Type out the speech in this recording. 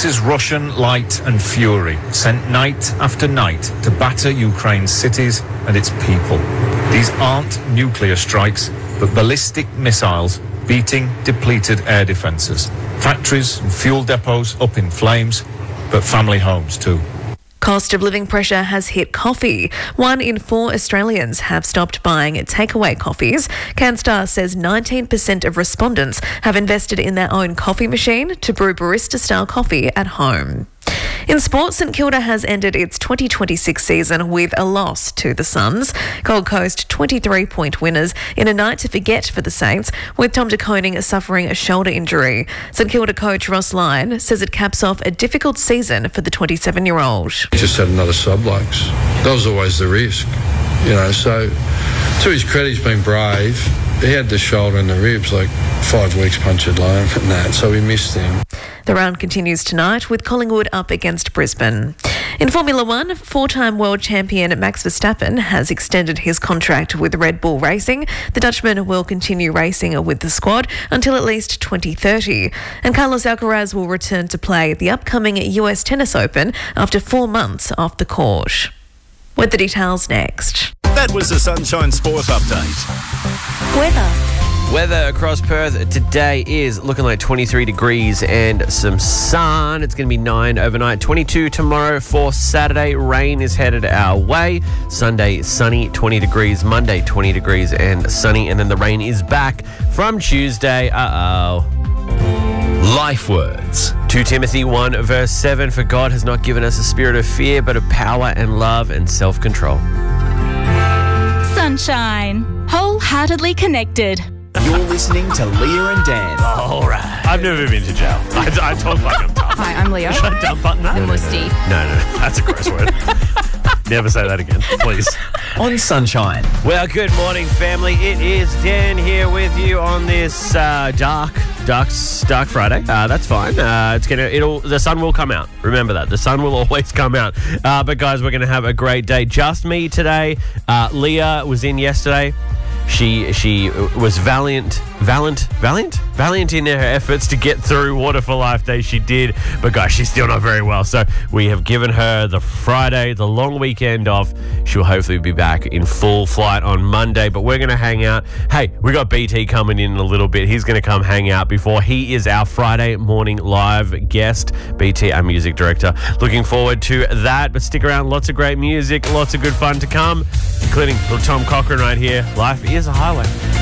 This is Russian light and fury, sent night after night to batter Ukraine's cities and its people. These aren't nuclear strikes, but ballistic missiles beating depleted air defences. Factories and fuel depots up in flames, but family homes too. Cost of living pressure has hit coffee. 1 in 4 Australians have stopped buying takeaway coffees. CanStar says 19% of respondents have invested in their own coffee machine to brew barista-style coffee at home. In sport, St Kilda has ended its 2026 season with a loss to the Suns. Gold Coast 23-point winners in a night to forget for the Saints, with Tom de Koning suffering a shoulder injury. St Kilda coach Ross Lyon says it caps off a difficult season for the 27-year-old. He just had another sub-lux. That was always the risk, so to his credit, he's been brave. He had the shoulder and the ribs, 5 weeks punctured loan and that, so we missed him. The round continues tonight with Collingwood up against Brisbane. In Formula One, 4-time world champion Max Verstappen has extended his contract with Red Bull Racing. The Dutchman will continue racing with the squad until at least 2030. And Carlos Alcaraz will return to play the upcoming US Tennis Open after 4 months off the court. With the details next. That was the Sunshine Sport Update. Weather across Perth today is looking like 23 degrees and some sun. It's going to be 9 overnight, 22 tomorrow for Saturday. Rain is headed our way. Sunday, sunny, 20 degrees. Monday, 20 degrees and sunny. And then the rain is back from Tuesday. Life words. 2 Timothy 1 verse 7, for God has not given us a spirit of fear, but of power and love and self-control. Sunshine. Wholeheartedly connected. You're listening to Leah and Dan. All right. I've never been to jail. I talk like I'm tough. Hi, I'm Leah. Should I dump button that? The Musty. No, That's a gross word. Never say that again, please. On Sunshine. Well, good morning, family. It is Dan here with you on this dark Friday. That's fine. The sun will come out. Remember that. The sun will always come out. But guys, we're going to have a great day. Just me today. Leah was in yesterday. She was valiant in her efforts to get through Water for Life Day. She did, but guys, she's still not very well. So we have given her the Friday, the long weekend off. She'll hopefully be back in full flight on Monday, but we're going to hang out. Hey, we got BT coming in a little bit. He's going to come hang out before he is our Friday morning live guest. BT, our music director. Looking forward to that, but stick around. Lots of great music, lots of good fun to come, including little Tom Cochran right here. Life is a highway.